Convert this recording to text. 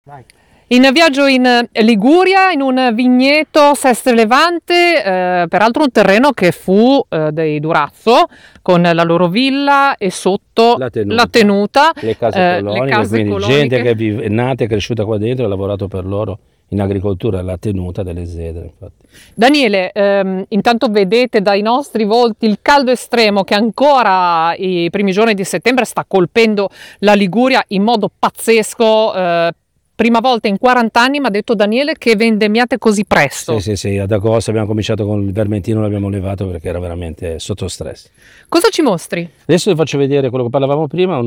In viaggio in Liguria, in un vigneto Sestre Levante, peraltro un terreno che fu dei Durazzo, con la loro villa e sotto la tenuta, le case coloniche, quindi coloniche. gente che è nata e cresciuta qua dentro e ha lavorato per loro in agricoltura, la tenuta delle Zedere, infatti. Daniele, intanto vedete dai nostri volti il caldo estremo che ancora i primi giorni di settembre sta colpendo la Liguria in modo pazzesco. Prima volta in 40 anni mi ha detto Daniele che vendemmiate così presto. Sì, ad agosto abbiamo cominciato con il vermentino, l'abbiamo levato perché era veramente sotto stress. Cosa ci mostri? Adesso vi faccio vedere quello che parlavamo prima,